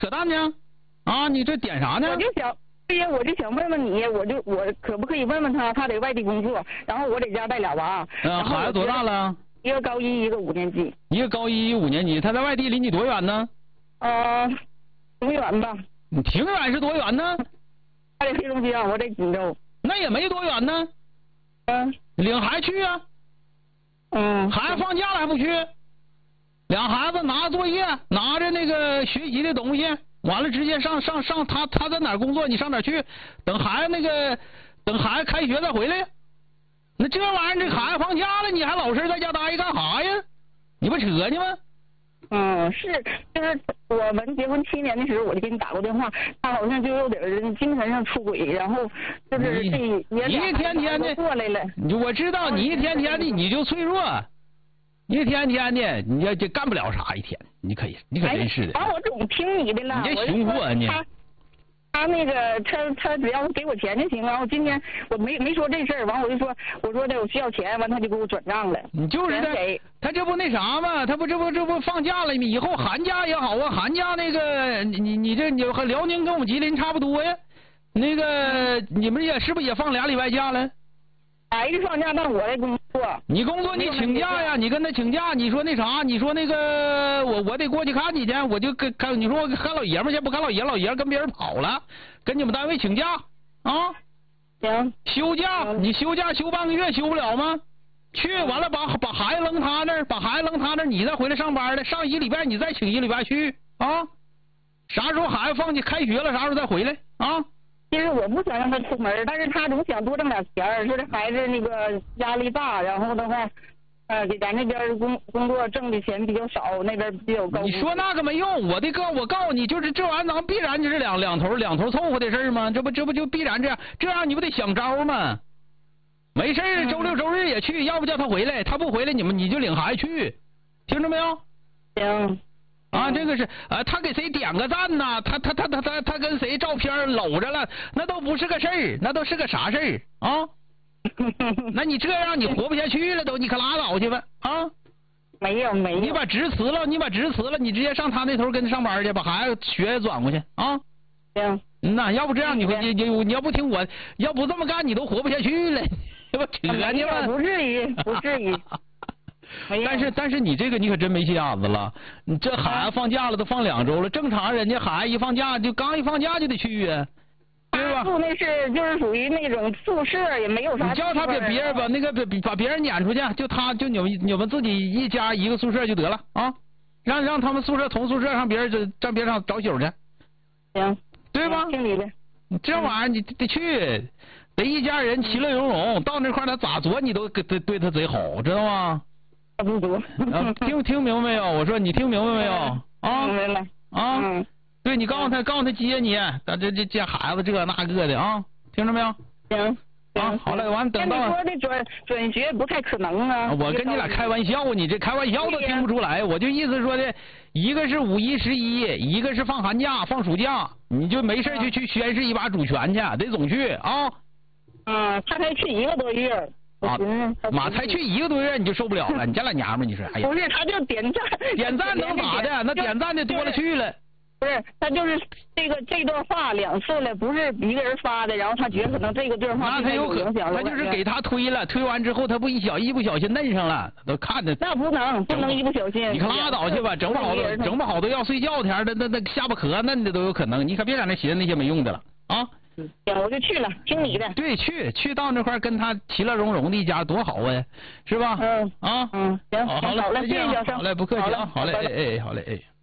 扯淡呢？啊，你这点啥呢？ 我就想，对呀，我就想问问你，我可不可以问问他，他在外地工作，然后我在家带俩娃。 孩子多大了？ 一个高一，一个5年级。 一个高一，一个5年级，他在外地离你多远呢？ 挺远吧。 你挺远是多远呢？ 他在黑龙江，我在锦州。 那也没多远呢。领孩子去啊。孩子放假了还不去？俩孩子拿着作业，拿着那个学习的东西，完了直接上他在哪儿工作，你上哪儿去？等孩子开学再回来。那这玩意儿，这孩子放假了，你还老实在家待着干啥呀？你不扯呢吗？ 就是我们结婚7年的时候，我就给你打过电话，他好像就有点精神上出轨，然后就是你一天天的过来了。 我知道你一天天的你就脆弱，一天天的你也干不了啥一天，你可真是的。 我总听你的了。 你这熊货你。 他那个他只要给我钱就行。然后今天我没说这事儿，完我说我需要钱，完他就给我转账了。 你就是他这不那啥吗？他这不放假了？以后寒假也好啊，寒假那个你和辽宁跟我们吉林差不多呀。那个你们是不是也放2礼拜假了？ 孩子放假，但我在工作。 你工作你请假呀？你跟他请假，你说那啥？你说那个我得过去看你去，我就看你说我看老爷们去，不看老爷跟别人跑了，跟你们单位请假啊？ 行。 休假，你休假休半个月休不了吗？去完了把孩子扔他那儿，你再回来上班的，上1礼拜你再请1礼拜去啊？啥时候孩子放弃开学了，啥时候再回来啊？ 其实我不想让他出门，但是他总想多挣点钱，说这孩子那个压力大，然后的话，给咱那边工作挣的钱比较少，那边比较高。 你说那个没用，我告诉你，就是这玩意儿，咱必然就是两头凑合的事儿吗？这不就必然这样你不得想招吗？没事儿，周六周日也去，要不叫他回来，他不回来你就领孩子去，听着没有？ 行。 这个是他给谁点个赞呐？他跟谁照片搂着了？那都不是个事儿，那都是个啥事儿啊？那你这样你活不下去了都，你可拉倒去吧啊！ 没有。 你把职辞了，你直接上他那头跟他上班去，把孩子学业转过去啊！ 行。 那要不这样你要不听我，要不这么干你都活不下去了，这不扯呢吗？ 不至于。 但是你这个你可真没心眼子了，你这孩子放假了都放2周了，正常人家孩子一放假就得去啊，对吧？ 住那是就是属于那种宿舍，也没有啥。 你叫他别人把别人撵出去，就你们自己一家一个宿舍就得了啊，让他们同宿舍让别人上找宿去。 行。 对吧？ 听你的。 这玩意儿你得去，得一家人其乐融融，到那块他咋做你都对他贼好，知道吗？ 不多。 听明白没有？我说你听明白没有？啊， 明白了。 对你告诉他接你，这孩子这那个的啊，听着没有？ 行。 好嘞，完等到。 你说的转学不太可能啊。 我跟你俩开玩笑，你这开玩笑都听不出来，我就意思说的，一个是5、1、11，一个是放寒假、放暑假，你就没事就去宣誓一把主权去，得总去啊。 他才去1个多月。 妈才去1个多月你就受不了了，你这老娘们你说，哎呀， 不是，他就点赞能咋的？那点赞的多了去了。 不是，他就是这段话2次了，不是一个人发的，然后他觉得可能这段话对他有影响， 他就是给他推了，推完之后他不一不小心摁上了，都看着。 那不能一不小心。 你可拉倒去吧，整不好都要睡觉天的，那下巴壳嫩的都有可能，你可别在那寻思那些没用的了啊。 行，我就去了，听你的。 对，去到那块跟他其乐融融的一家多好啊，是吧？ 行， 好嘞， 谢谢小生。 好嘞，不客气啊，好嘞，好嘞，哎。